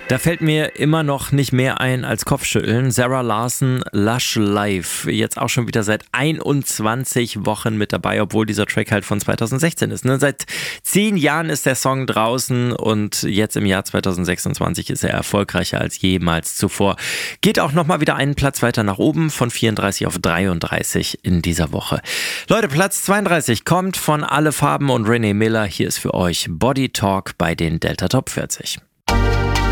Da fällt mir immer noch nicht mehr ein als Kopfschütteln. Sarah Larsson, Lush Life. Jetzt auch schon wieder seit 21 Wochen mit dabei, obwohl dieser Track halt von 2016 ist. Ne? Seit 10 Jahren ist der Song draußen und jetzt im Jahr 2026 ist er erfolgreicher als jemals zuvor. Geht auch nochmal wieder einen Platz weiter nach oben, von 34 auf 33 in dieser Woche. Leute, Platz 32 kommt von Alle Farben und Renee Miller. Hier ist für euch Body Talk bei den Delta Top 40.